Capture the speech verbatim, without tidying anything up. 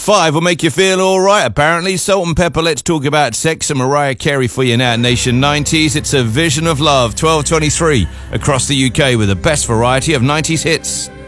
Five will make you feel alright, apparently. Salt and Pepper, Let's Talk About Sex, and Mariah Carey for you now at Nation nineties. It's a vision of love, twelve twenty-three across the U K with the best variety of nineties hits.